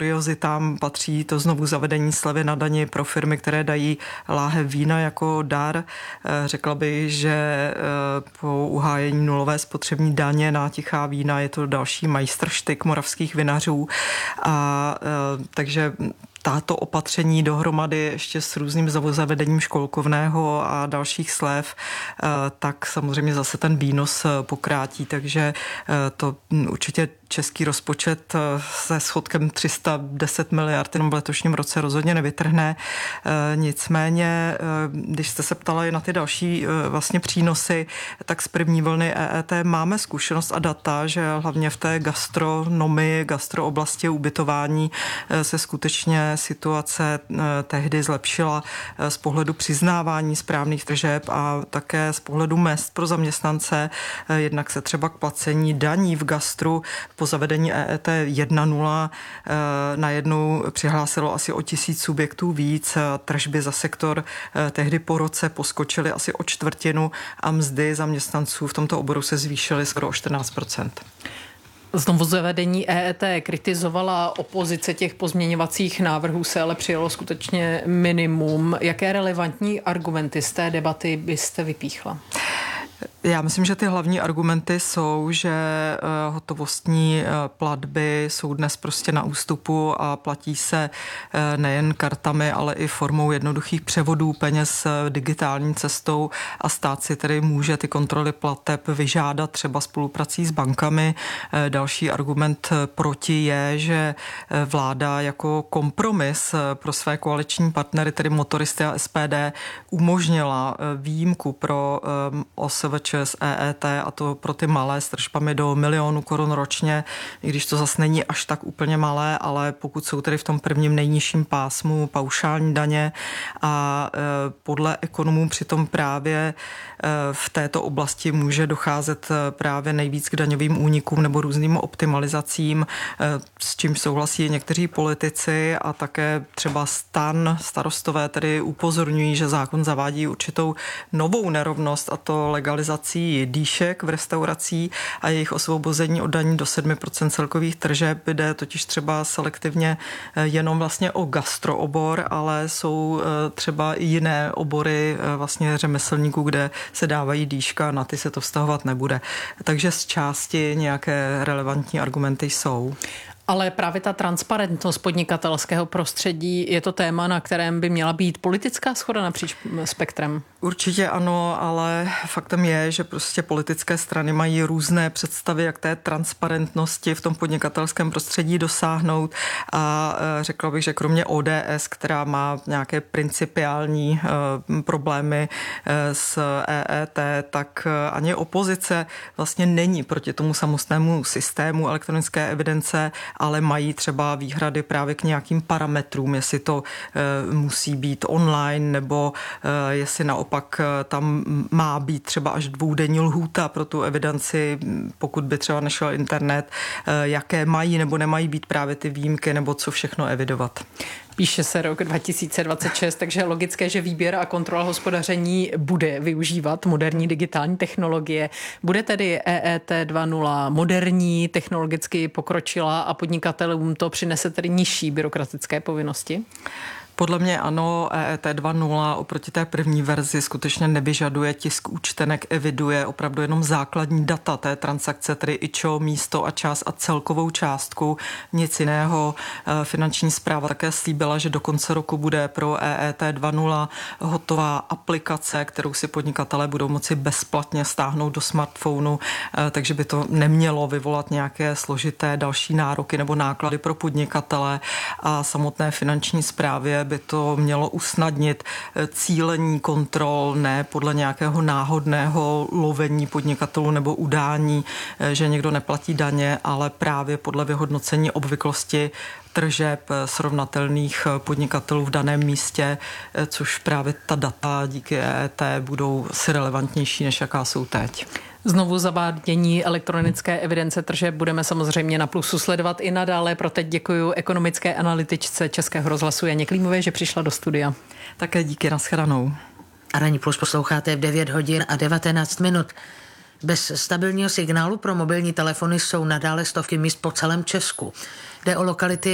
kuriozitám patří to znovu zavedení slevy na dani pro firmy, které dají láhev vína jako dar. Řekla bych, že po uhájení nulové spotřební daně na tichá vína je to další majstrštyk moravských vinařů. Takže tato opatření dohromady ještě s různým zavedením školkovného a dalších slev, tak samozřejmě zase ten výnos pokrátí, takže to určitě český rozpočet se schodkem 310 miliard jenom v letošním roce rozhodně nevytrhne. Nicméně, když jste se ptala i na ty další vlastně přínosy, tak z první vlny EET máme zkušenost a data, že hlavně v té gastronomii, gastrooblasti ubytování se skutečně situace tehdy zlepšila z pohledu přiznávání správných tržeb a také z pohledu mezd pro zaměstnance. Jednak se třeba k placení daní v gastru po zavedení EET 1.0 najednou přihlásilo asi o 1000 subjektů víc. Tržby za sektor tehdy po roce poskočily asi o čtvrtinu a mzdy zaměstnanců v tomto oboru se zvýšily skoro o 14%. Znovu zavedení EET kritizovala opozice, těch pozměňovacích návrhů se ale přijalo skutečně minimum. Jaké relevantní argumenty z té debaty byste vypíchla? Já myslím, že ty hlavní argumenty jsou, že hotovostní platby jsou dnes prostě na ústupu a platí se nejen kartami, ale i formou jednoduchých převodů peněz digitální cestou a stát si tedy může ty kontroly plateb vyžádat třeba spoluprací s bankami. Další argument proti je, že vláda jako kompromis pro své koaliční partnery, tedy motoristy a SPD, umožnila výjimku pro OSVČ z EET a to pro ty malé s tržbami do 1 000 000 korun ročně, i když to zase není až tak úplně malé, ale pokud jsou tedy v tom prvním nejnižším pásmu paušální daně a podle ekonomů přitom právě v této oblasti může docházet právě nejvíc k daňovým únikům nebo různým optimalizacím, s čím souhlasí někteří politici a také třeba starostové tedy upozorňují, že zákon zavádí určitou novou nerovnost a to legalizací dýšek v restauracích a jejich osvobození od daní do 7% celkových tržeb. Jde totiž třeba selektivně jenom vlastně o gastroobor, ale jsou třeba i jiné obory vlastně řemeslníků, kde se dávají dýška, na ty se to vztahovat nebude. Takže z části nějaké relevantní argumenty jsou. Ale právě ta transparentnost podnikatelského prostředí je to téma, na kterém by měla být politická shoda napříč spektrem. Určitě ano, ale faktem je, že prostě politické strany mají různé představy, jak té transparentnosti v tom podnikatelském prostředí dosáhnout a řekla bych, že kromě ODS, která má nějaké principiální problémy s EET, tak ani opozice vlastně není proti tomu samotnému systému elektronické evidence, ale mají třeba výhrady právě k nějakým parametrům, jestli to musí být online, nebo jestli naopak tam má být třeba až 2denní lhůta pro tu evidenci, pokud by třeba nešel internet, jaké mají nebo nemají být právě ty výjimky, nebo co všechno evidovat. Píše se rok 2026, takže je logické, že výběr a kontrola hospodaření bude využívat moderní digitální technologie. Bude tedy EET 2.0 moderní, technologicky pokročila a podnikatelům to přinese tedy nižší byrokratické povinnosti? Podle mě ano, EET 2.0 oproti té první verzi skutečně nevyžaduje tisk účtenek, eviduje opravdu jenom základní data té transakce, tedy IČO, místo a čas a celkovou částku, nic jiného. Finanční správa také slíbila, že do konce roku bude pro EET 2.0 hotová aplikace, kterou si podnikatelé budou moci bezplatně stáhnout do smartphonu, takže by to nemělo vyvolat nějaké složité další nároky nebo náklady pro podnikatele a samotné finanční správě by to mělo usnadnit cílení kontrol, ne podle nějakého náhodného lovení podnikatelů nebo udání, že někdo neplatí daně, ale právě podle vyhodnocení obvyklosti tržeb srovnatelných podnikatelů v daném místě, což právě ta data díky EET budou si relevantnější, než jaká jsou teď. Znovu zavádění elektronické evidence tržeb budeme samozřejmě na Plusu sledovat i nadále. Pro teď děkuji ekonomické analytičce Českého rozhlasu Janě Klímové, že přišla do studia. Také díky, nashledanou. A Ranní Plus posloucháte v 9 hodin a 19 minut. Bez stabilního signálu pro mobilní telefony jsou nadále stovky míst po celém Česku. Jde o lokality